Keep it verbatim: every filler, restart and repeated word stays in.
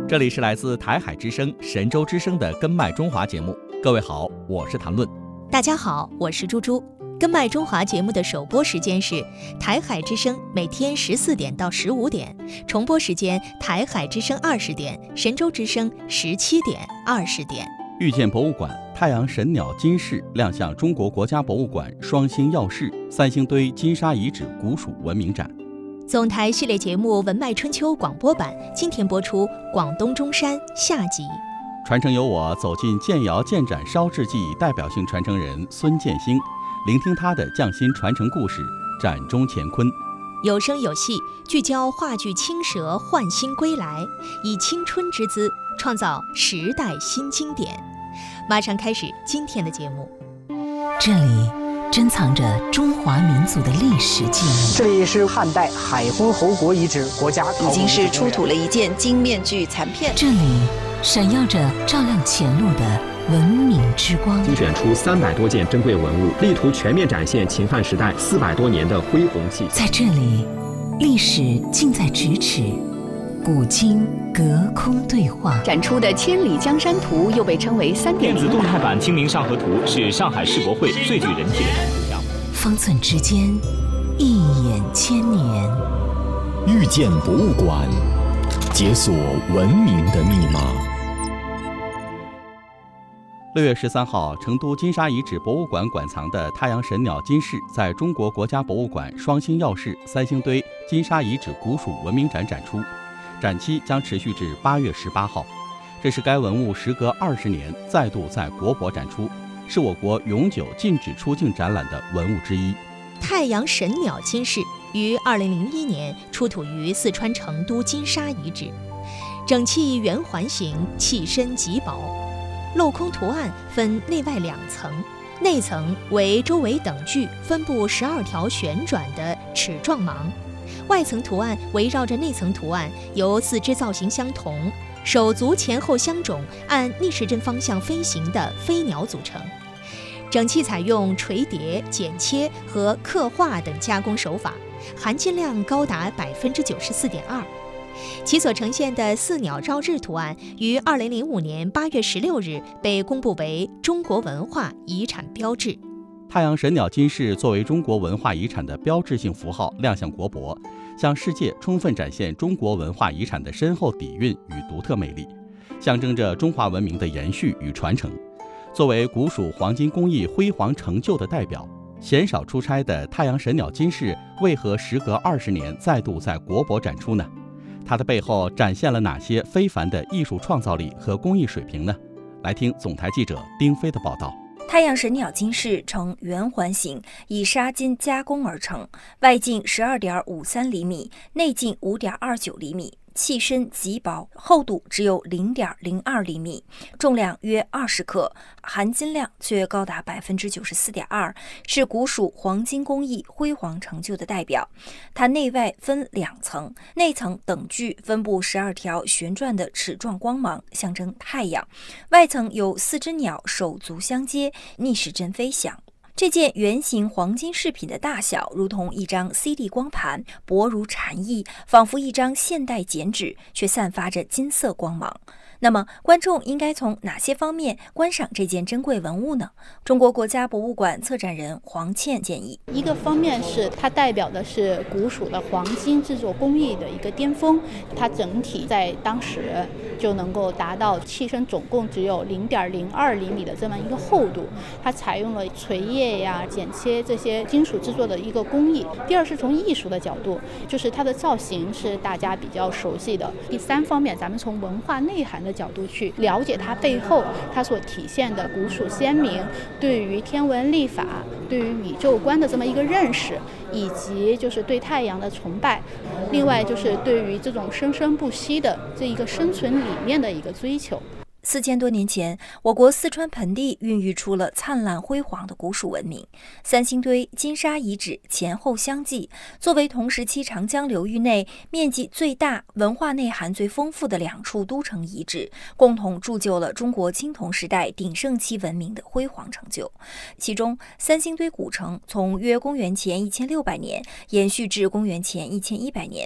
这里是来自台海之声、神州之声的根脉中华节目。各位好，我是谭论。 大家好，我是猪猪。根脉中华节目的首播时间是台海之声每天十四点到十五点，重播时间台海之声二十点，神州之声十七点、二十点。 遇见博物馆太阳神鸟金饰亮相中国国家博物馆双星耀世三星堆金沙遗址古蜀文明展。 总台系列节目《文脉春秋》广播版今天播出广东中山下集。 传承由我走进建窑建盏烧制技艺代表性传承人孙建兴，聆听他的匠心传承故事，展中乾坤。 有声有戏，聚焦话剧《青蛇焕新归来》，以青春之姿创造时代新经典。马上开始今天的节目。 这里珍藏着中华民族的历史记忆。 这里是汉代海昏侯国遗址国家考古已经是出土了一件金面具残片。 这里闪耀着照亮前路的文明之光， 精选出三百多件珍贵文物，力图全面展现秦汉时代四百多年的恢宏气象。 在这里，历史近在咫尺，古今隔空对话。 展出的《千里江山图》又被称为三点零电子动态版《清明上河图》是上海世博会最具人气的展图像。 方寸之间，一眼千年。 遇见博物馆，解锁文明的密码。 六月十三号，成都金沙遗址博物馆馆藏的太阳神鸟金饰在中国国家博物馆双星耀世三星堆金沙遗址古蜀文明展展出，展期将持续至八月十八号。这是该文物时隔二十年再度在国博展出，是我国永久禁止出境展览的文物之一。 太阳神鸟金饰于二零零一年出土于四川成都金沙遗址，整器圆环形，器身极薄。镂空图案分内外两层，内层为周围等距分布十二条旋转的齿状芒，外层图案围绕着内层图案，由四肢造型相同、手足前后相踵、按逆时针方向飞行的飞鸟组成。整器采用锤叠、剪切和刻画等加工手法，含金量高达百分之九十四点二。其所呈现的四鸟绕日图案于二零零五年八月十六日被公布为中国文化遗产标志。 太阳神鸟金饰作为中国文化遗产的标志性符号亮相国博，向世界充分展现中国文化遗产的深厚底蕴与独特魅力，象征着中华文明的延续与传承。作为古蜀黄金工艺辉煌成就的代表，鲜少出差的太阳神鸟金饰为何时隔二十年再度在国博展出呢？它的背后展现了哪些非凡的艺术创造力和工艺水平呢？来听总台记者丁飞的报道。 太阳神鸟金饰呈圆环形，以砂金加工而成，外径 十二点五三厘米，内径 五点二九厘米，器身极薄，厚度只有 零点零二厘米，重量约二十克，含金量却高达 百分之九十四点二， 是古蜀黄金工艺辉煌成就的代表。它内外分两层，内层等距分布十二条旋转的齿状光芒，象征太阳，外层有四只鸟手足相接，逆时针飞翔。这件圆形黄金饰品的大小如同一张 C D 光盘，薄如蝉翼，仿佛一张现代剪纸，却散发着金色光芒。那么观众应该从哪些方面观赏这件珍贵文物呢？中国国家博物馆策展人黄倩建议， 一个方面是它代表的是古蜀的黄金制作工艺的一个巅峰，它整体在当时就能够达到器身总共只有 零点零二厘米的这么一个厚度，它采用了锤叶呀、剪切这些金属制作的一个工艺。第二是从艺术的角度，就是它的造型是大家比较熟悉的。第三方面，咱们从文化内涵的角度去了解它背后它所体现的古蜀先民对于天文历法、对于宇宙观的这么一个认识，以及就是对太阳的崇拜，另外就是对于这种生生不息的这一个生存理念的一个追求。 四千多年前，我国四川盆地孕育出了灿烂辉煌的古蜀文明。三星堆金沙遗址前后相继，作为同时期长江流域内面积最大、文化内涵最丰富的两处都城遗址，共同铸就了中国青铜时代鼎盛期文明的辉煌成就。其中，三星堆古城从约公元前一千六百年延续至公元前一千一百年，